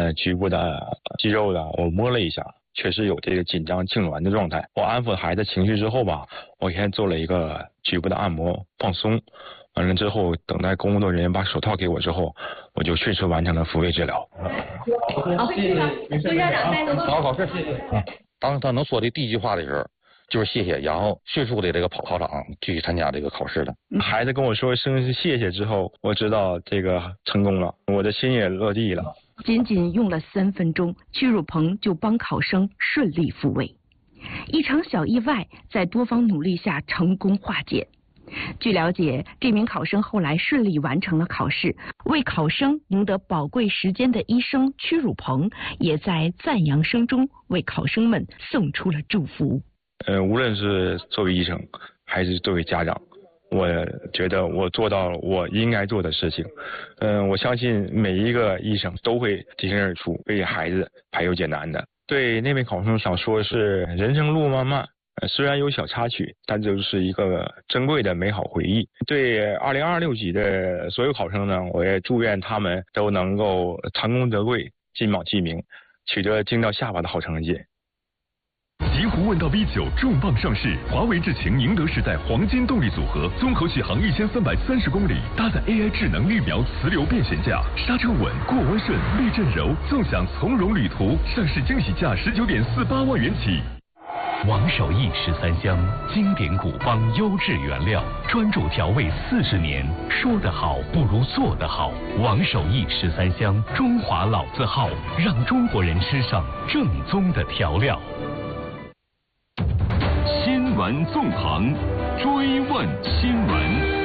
局部的肌肉的我摸了一下，确实有这个紧张痉挛的状态。我安抚孩子情绪之后吧，我先做了一个局部的按摩放松，完了之后等待工作人员把手套给我之后，我就迅速完成了复位治疗。 好，谢谢孙校长带走。 好，谢谢。当他能说的第一句话的时候，就是谢谢，然后迅速的这个跑考场去参加这个考试了。 孩子跟我说一声谢谢之后，我知道这个成功了，我的心也落地了。 仅仅用了3分钟，屈汝鹏就帮考生顺利复位。一场小意外在多方努力下成功化解。据了解，这名考生后来顺利完成了考试，为考生赢得宝贵时间的医生屈汝鹏也在赞扬声中为考生们送出了祝福。 无论是作为医生还是作为家长，我觉得我做到了我应该做的事情。我相信每一个医生都会挺身而出，为孩子排忧解难的。对那位考生想说的是，人生路漫漫，虽然有小插曲，但就是一个珍贵的美好回忆。对2026级的所有考生呢，我也祝愿他们都能够成功得贵，金榜题名，取得惊到下巴的好成绩。 极狐问道 V9 重磅上市，华为智擎宁德时代黄金动力组合，综合续航1330公里，搭载 AI 智能绿苗磁流变悬架，刹车稳，过弯顺，滤震柔，纵享从容旅途。上市惊喜价19.48万元起。 王守义13香，经典古方，优质原料，专注调味40年。说得好不如做得好。王守义13香，中华老字号，让中国人吃上正宗的调料。 新闻纵横，追问新闻。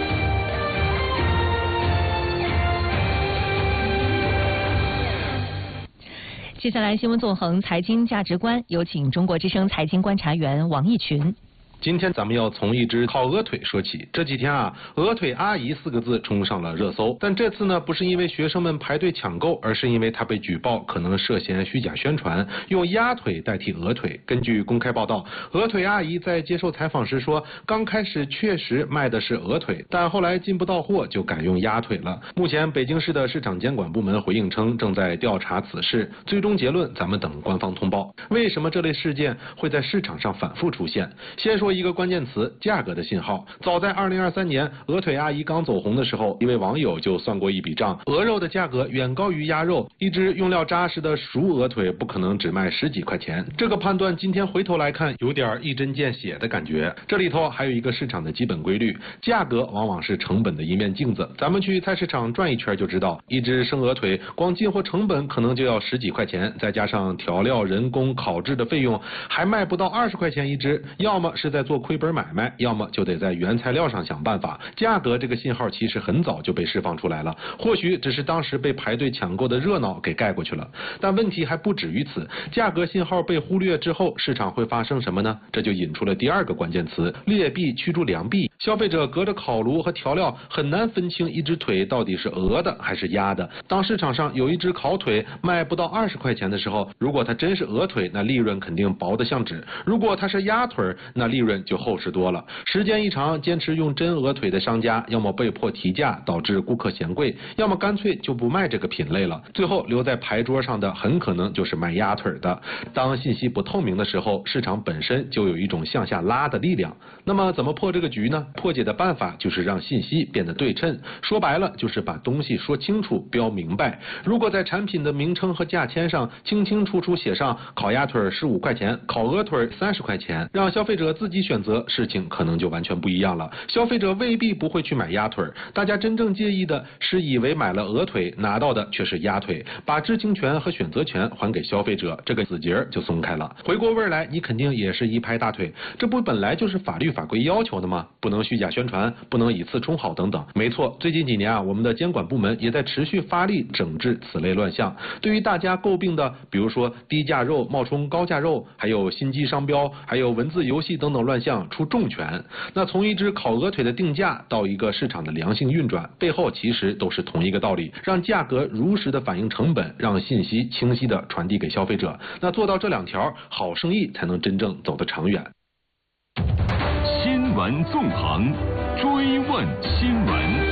接下来新闻纵横财经价值观，有请中国之声财经观察员王毅群。 今天咱们要从一只烤鹅腿说起。这几天啊，鹅腿阿姨4个字冲上了热搜。但这次呢，不是因为学生们排队抢购，而是因为它被举报可能涉嫌虚假宣传，用鸭腿代替鹅腿。根据公开报道，鹅腿阿姨在接受采访时说，刚开始确实卖的是鹅腿，但后来进不到货，就改用鸭腿了。目前北京市的市场监管部门回应称，正在调查此事，最终结论咱们等官方通报。为什么这类事件会在市场上反复出现？先说一个关键词，价格的信号。早在2023年，鹅腿阿姨刚走红的时候，一位网友就算过一笔账，鹅肉的价格远高于鸭肉，一只用料扎实的熟鹅腿不可能只卖10几块钱。这个判断今天回头来看，有点一针见血的感觉。这里头还有一个市场的基本规律，价格往往是成本的一面镜子。咱们去菜市场转一圈就知道，一只生鹅腿光进货成本可能就要10几块钱，再加上调料、人工、烤制的费用，还卖不到20块钱一只，要么是在做亏本买卖，要么就得在原材料上想办法。价格这个信号其实很早就被释放出来了，或许只是当时被排队抢购的热闹给盖过去了。但问题还不止于此，价格信号被忽略之后，市场会发生什么呢？这就引出了第2个关键词：劣币驱逐良币。消费者隔着烤炉和调料很难分清一只腿到底是鹅的还是鸭的。当市场上有一只烤腿卖不到20块钱的时候，如果它真是鹅腿，那利润肯定薄得像纸；如果它是鸭腿，那利润就厚实多了。时间一长，坚持用真鹅腿的商家要么被迫提价导致顾客嫌贵，要么干脆就不卖这个品类了。最后留在牌桌上的很可能就是卖鸭腿的。当信息不透明的时候，市场本身就有一种向下拉的力量。那么怎么破这个局呢？破解的办法就是让信息变得对称，说白了就是把东西说清楚标明白。如果在产品的名称和价签上清清楚楚写上烤鸭腿15块钱，烤鹅腿30块钱，让消费者自己选择，事情可能就完全不一样了。消费者未必不会去买鸭腿，大家真正介意的是以为买了鹅腿拿到的却是鸭腿，把知情权和选择权还给消费者，这个死结就松开了。回过味儿来，你肯定也是一拍大腿，这不本来就是法律法规要求的吗？不能虚假宣传，不能以次充好等等。没错，最近几年啊，我们的监管部门也在持续发力整治此类乱象。对于大家诟病的，比如说低价肉冒充高价肉，还有心机商标，还有文字游戏等等乱象出重拳。那从一只烤鹅腿的定价到一个市场的良性运转，背后其实都是同一个道理，让价格如实的反映成本，让信息清晰的传递给消费者。那做到这2条，好生意才能真正走得长远。 新闻纵横，追问新闻。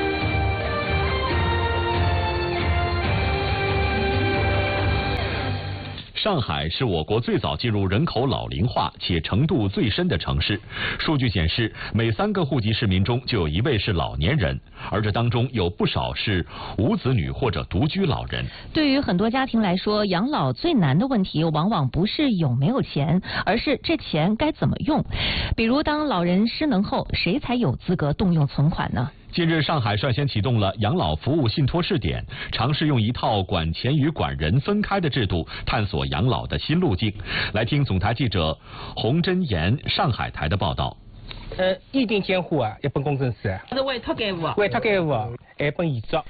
上海是我国最早进入人口老龄化且程度最深的城市。数据显示，每3个户籍市民中就有1位是老年人，而这当中有不少是无子女或者独居老人。 对于很多家庭来说，养老最难的问题往往不是有没有钱，而是这钱该怎么用。比如，当老人失能后，谁才有资格动用存款呢？ 近日，上海率先启动了养老服务信托试点，尝试用一套管钱与管人分开的制度，探索养老的新路径。来听总台记者洪真言上海台的报道。 意定监护啊，一本公证书啊， 是委托监护啊， 委托监护啊，一本遗嘱。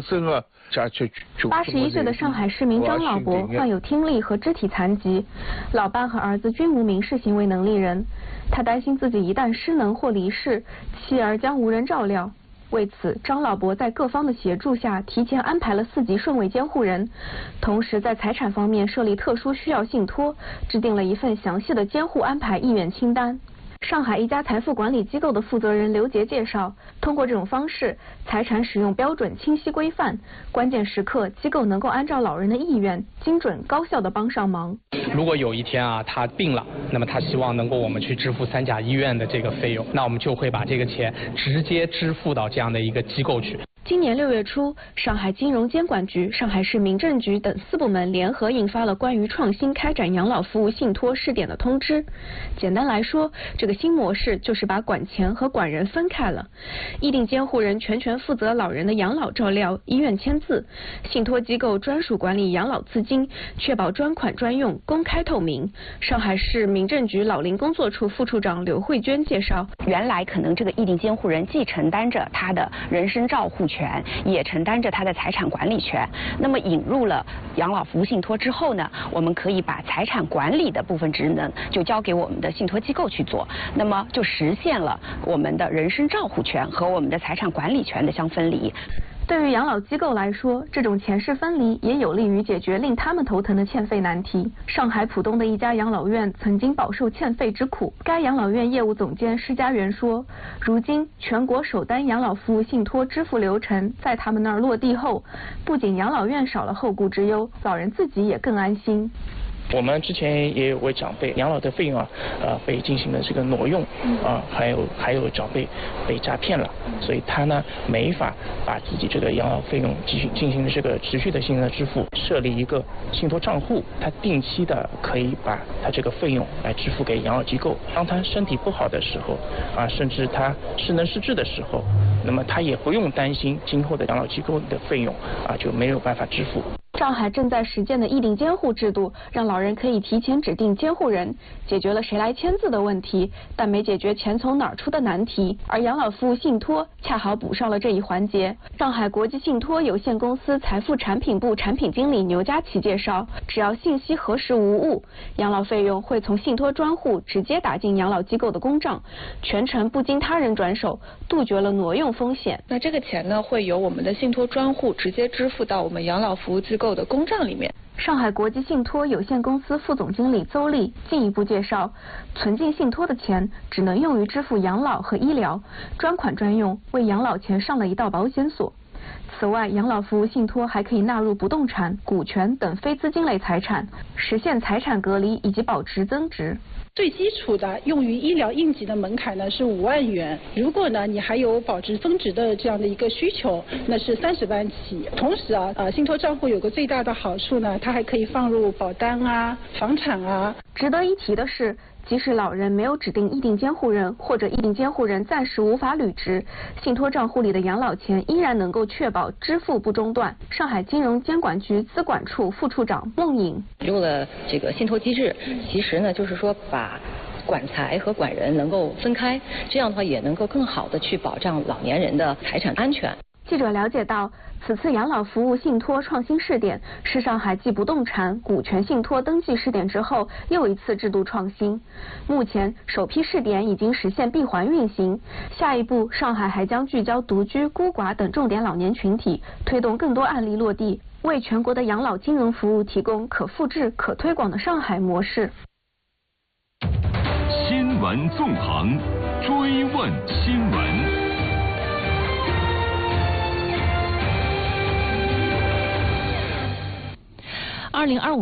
81岁的上海市民张老伯患有听力和肢体残疾，老伴和儿子均无民事行为能力人，他担心自己一旦失能或离世，妻儿将无人照料。为此，张老伯在各方的协助下，提前安排了4级顺位监护人，同时在财产方面设立特殊需要信托，制定了一份详细的监护安排意愿清单。上海一家财富管理机构的负责人刘杰介绍，通过这种方式，财产使用标准清晰规范，关键时刻机构能够按照老人的意愿，精准高效地帮上忙。 如果有一天啊，他病了，那么他希望能够我们去支付3甲医院的这个费用，那我们就会把这个钱直接支付到这样的一个机构去。 今年6月初，上海金融监管局、上海市民政局等4部门联合印发了关于创新开展养老服务信托试点的通知。简单来说，这个新模式就是把管钱和管人分开了。意定监护人全权负责老人的养老照料、医院签字，信托机构专属管理养老资金，确保专款专用、公开透明。上海市民政局老龄工作处副处长刘慧娟介绍， 原来可能这个意定监护人既承担着他的人身照护权，也承担着他的财产管理权。那么引入了养老服务信托之后呢，我们可以把财产管理的部分职能就交给我们的信托机构去做，那么就实现了我们的人身照护权和我们的财产管理权的相分离。 对于养老机构来说，这种钱势分离也有利于解决令他们头疼的欠费难题。上海浦东的一家养老院曾经饱受欠费之苦。该养老院业务总监施家元说，如今全国首单养老服务信托支付流程在他们那儿落地后，不仅养老院少了后顾之忧，老人自己也更安心。 我们之前也有位长辈养老的费用被进行了这个挪用还有长辈被诈骗了，所以他呢没法把自己这个养老费用进行这个持续的性的支付，设立一个信托账户，他定期的可以把他这个费用来支付给养老机构。当他身体不好的时候甚至他失能失智的时候，那么他也不用担心今后的养老机构的费用就没有办法支付。 上海正在实践的意定监护制度，让老人可以提前指定监护人，解决了谁来签字的问题，但没解决钱从哪儿出的难题。而养老服务信托恰好补上了这一环节。上海国际信托有限公司财富产品部产品经理牛佳琪介绍，只要信息核实无误，养老费用会从信托专户直接打进养老机构的公账，全程不经他人转手，杜绝了挪用风险。 那这个钱呢，会由我们的信托专户直接支付到我们养老服务机构的公账里面。 上海国际信托有限公司副总经理邹丽进一步介绍，存进信托的钱只能用于支付养老和医疗，专款专用，为养老钱上了一道保险锁。此外，养老服务信托还可以纳入不动产、股权等非资金类财产，实现财产隔离以及保值增值。 最基础的用于医疗应急的门槛呢是5万元，如果呢你还有保值增值的这样的一个需求，那是30万起。同时信托账户有个最大的好处呢，它还可以放入保单房产值得一提的是，即使老人没有指定意定监护人，或者意定监护人暂时无法履职，信托账户里的养老钱依然能够确保支付不中断。上海金融监管局资管处副处长孟颖用了这个信托机制，其实呢就是说把管财和管人能够分开，这样的话也能够更好的去保障老年人的财产安全。 记者了解到，此次养老服务信托创新试点是上海继不动产、股权信托登记试点之后又一次制度创新。目前首批试点已经实现闭环运行，下一步上海还将聚焦独居、孤寡等重点老年群体，推动更多案例落地，为全国的养老金融服务提供可复制、可推广的上海模式。 新闻纵横，追问新闻。 2025